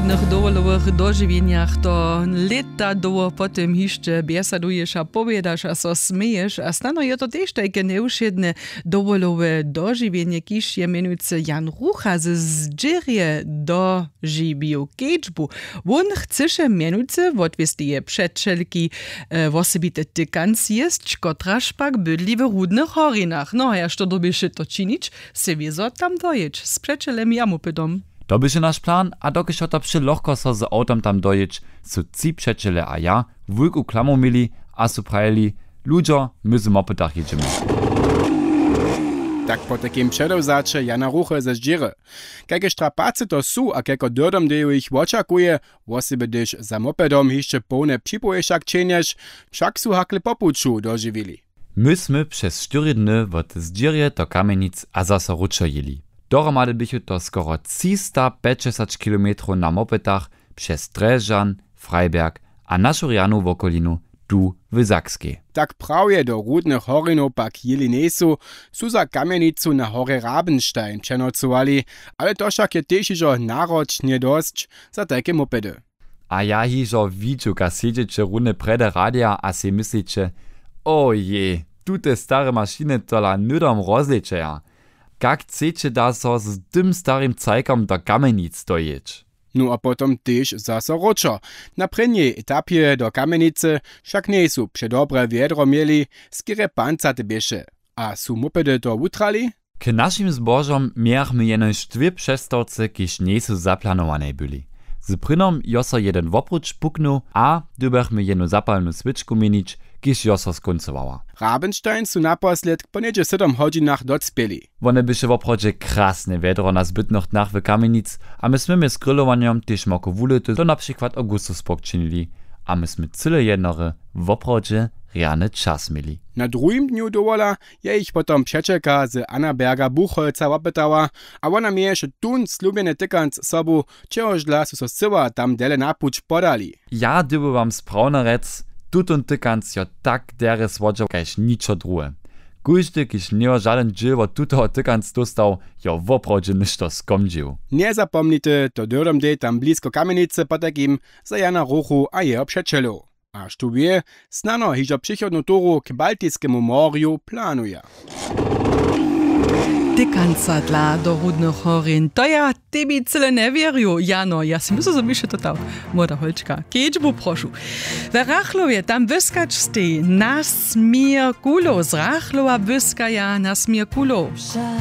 nieušidnych dowolowych dożywieniach to leta doło potem jeszcze biesadujesz a powiedasz a so smejesz a stano je to też takie nieušidne dowolowe dożywienie, kiż je mianujcy Jan Rucha ze Zdżyrje dożywił kieczbu. On chceše mianujcy odwiesti je przedszelki osobite tykanc jest, kotraż pak bydli w Rudnych Horinach. No a ja što dobieše to činić, se wiezo tam dojeć. Z przedszelem ja mu pytam. To by nasz plan, a dokiż to przy lohko so z autom tam dojeć, su ci przeczele a ja wujku klamu mieli, a su prajeli, ludzo, my z mopytach jedziemy. Tak po takim przedowzacze Jana Ruche ze Zdżyry. Jakie strapace to su, a jako dodom deju ich oczakuje, woseby gdyż za mopedom jeszcze pełne przypojeszak czyniesz, wszak su hakle popuczu dożywili. Myśmy przez 4 dny od Zdżyrje do Kamienic a zase ruczo jeli. Dohromady bychu to skoro 350 km na mopedach przez Dreżan, Freiberg a naszą Janu w okolinu tu w Sakskiej. Tak prawie do Rudnych Horinów pak jeli nesu, su za Kamienicu na Horę Rabenstein przenocowali, ale to však je też iżo narocznie dość za takie mopedy. A ja hižo widzę, ka siedziecie runde prede radia a si myślicie, oje, tu te stare maszyny tola nudom rozlicze ja. Jak chcecie da so z tym starym cajkom do Kamienic dojeć? No a potom też zase ruczo. Na prvnej etapie do Kamienice však nesu przedobre wiedro mieli, skire pancate bieše. A su mopedy to utrali? K naszym zbożom miachmy jenoś 2 przestawce, kiż niesu zaplanowane byli. Z prynom joso jeden wopruč puknu, a dybachmy jeno zapalnu switchku mienić, kiż joso skoncowała. Rabenstein su naposled po niedzie 7 hodzinach docpieli. One byše woprodźe krasne wiedro na zbytnych dnach w Kamienic, a myśmy z grillowaniem też moko wulety to na przykład Augustus pokczynili, a myśmy cyle jednore woprodźe riany czas mieli. Na drugim dniu dowola je ich potom przeczeka z Annaberga Buchholca opytała, a ona mieješe tun slubiene tykanc sobu, czegoż dla su so syła tam dele napuć podali. Ja dyby wam sprawno rec, tutun tykanc jo tak dere słodzio kaž niczo druhe. Każdy, kiż nie żaden dżył od tutoho tykanc dostał, jo woprodźe ništo skomdził. Nie zapomnite, to dodom de tam blisko Kamienice potakim za Jana Ruchu a jeho przeczelu. A što wie, snano hižo přichodnu turu k Baltijskemu morju planuje. Tykanca dla do Rudnych Horin. To ja tebi cyle nie wierju. Jano, ja si myślę, że mi się to tak. Młoda holčka, kiečbu prošu. W Rachlowie tam wyskacz stej. Na smier kulo. Z Rachlowa wyskaja na smier kulo.